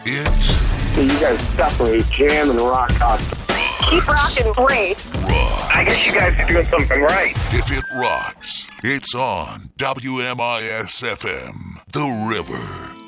It's... You guys separate jam and rock constantly. Keep rocking great. Rock. I guess you guys are doing something right. If it rocks, it's on WMIS-FM, The River.